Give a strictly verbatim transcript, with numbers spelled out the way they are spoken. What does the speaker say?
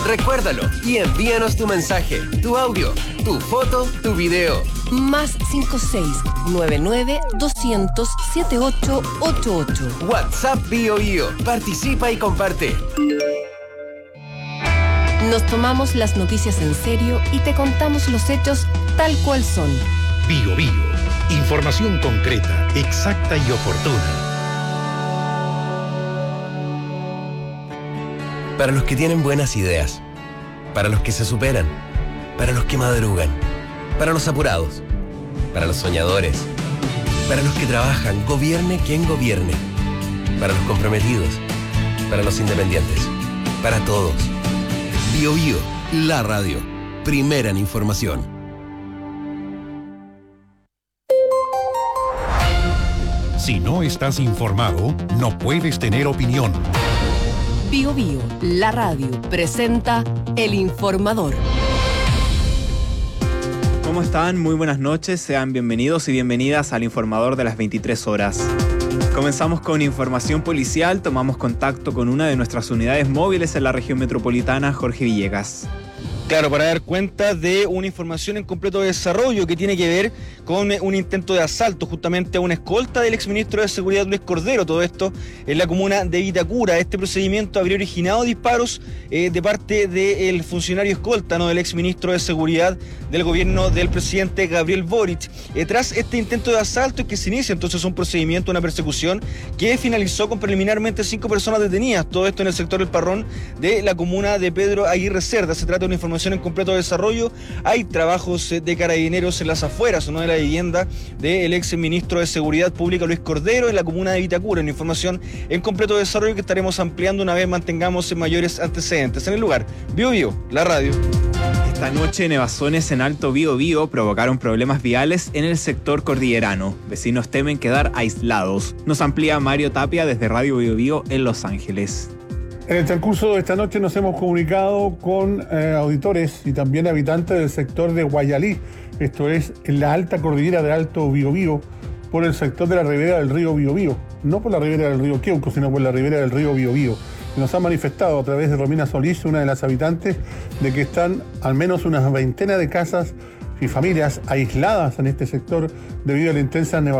Recuérdalo y envíanos tu mensaje, tu audio, tu foto, tu video. Más cinco seis nueve nueve doscientos setenta y ocho ochenta y ocho. WhatsApp Bio Bio. Participa y comparte. Nos tomamos las noticias en serio y te contamos los hechos tal cual son. Bio Bio. Información concreta, exacta y oportuna. Para los que tienen buenas ideas, para los que se superan, para los que madrugan, para los apurados, para los soñadores, para los que trabajan, gobierne quien gobierne, para los comprometidos, para los independientes, para todos. Bio Bio, la radio, primera en información. Si no estás informado, no puedes tener opinión. Bio Bio, la radio, presenta El Informador. ¿Cómo están? Muy buenas noches, sean bienvenidos y bienvenidas al Informador de las veintitrés horas. Comenzamos con información policial, tomamos contacto con una de nuestras unidades móviles en la región metropolitana, Jorge Villegas. Claro, para dar cuenta de una información en completo desarrollo que tiene que ver con un intento de asalto justamente a una escolta del exministro de Seguridad Luis Cordero, todo esto en la comuna de Vitacura. Este procedimiento habría originado disparos eh, de parte del funcionario escolta, ¿no?, del exministro de Seguridad del gobierno del presidente Gabriel Boric. Eh, tras este intento de asalto es que se inicia entonces un procedimiento, una persecución que finalizó con preliminarmente cinco personas detenidas, todo esto en el sector del Parrón de la comuna de Pedro Aguirre Cerda. Se trata de una información en completo desarrollo. Hay trabajos de carabineros en las afueras, ¿no?, de la vivienda del ex ministro de Seguridad Pública Luis Cordero en la comuna de Vitacura. Una información en completo desarrollo que estaremos ampliando una vez mantengamos mayores antecedentes. En el lugar, Bio Bio, la radio. Esta noche nevazones en Alto Biobío provocaron problemas viales en el sector cordillerano. Vecinos temen quedar aislados. Nos amplía Mario Tapia desde Radio Biobío en Los Ángeles. En el transcurso de esta noche nos hemos comunicado con eh, auditores y también habitantes del sector de Guayalí, esto es en la alta cordillera de Alto Biobío, por el sector de la ribera del río Biobío, no por la ribera del río Queuco, sino por la ribera del río Biobío. Nos ha manifestado a través de Romina Solís, una de las habitantes, de que están al menos unas veintena de casas y familias aisladas en este sector debido a la intensa nevación